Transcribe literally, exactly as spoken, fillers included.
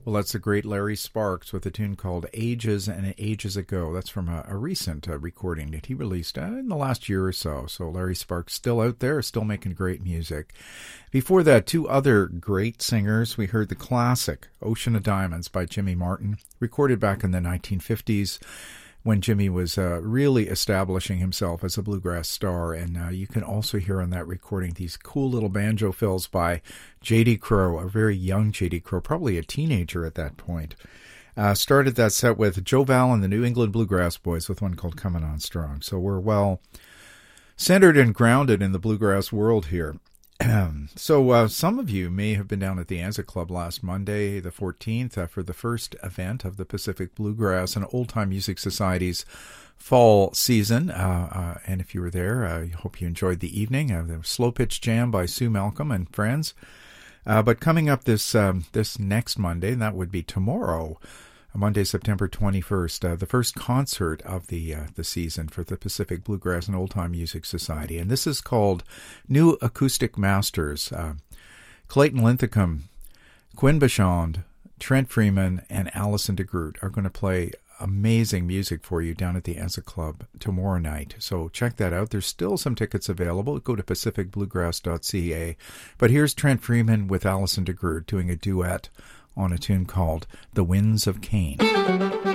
Well, that's the great Larry Sparks with a tune called Ages and Ages Ago. That's from a, a recent uh, recording that he released uh, in the last year or so. So Larry Sparks still out there, still making great music. Before that, two other great singers. We heard the classic Ocean of Diamonds by Jimmy Martin, recorded back in the nineteen fifties. When Jimmy was uh, really establishing himself as a bluegrass star. And uh, you can also hear on that recording these cool little banjo fills by J D Crowe, a very young J D Crowe, probably a teenager at that point. Uh, started that set with Joe Val and the New England Bluegrass Boys with one called Coming On Strong. So we're well centered and grounded in the bluegrass world here. So uh, some of you may have been down at the Anzac Club last Monday, the fourteenth, uh, for the first event of the Pacific Bluegrass and Old Time Music Society's fall season. Uh, uh, and if you were there, I uh, hope you enjoyed the evening. Uh, the Slow Pitch Jam by Sue Malcolm and friends. Uh, but coming up this um, this next Monday, and that would be tomorrow, Monday, September twenty-first, uh, the first concert of the uh, the season for the Pacific Bluegrass and Old Time Music Society. And this is called New Acoustic Masters. Uh, Clayton Linthicum, Quinn Bachand, Trent Freeman, and Allison DeGroot are going to play amazing music for you down at the Anzac Club tomorrow night. So check that out. There's still some tickets available. Go to pacific bluegrass dot c a. But here's Trent Freeman with Allison DeGroot doing a duet on a tune called The Winds of Cain.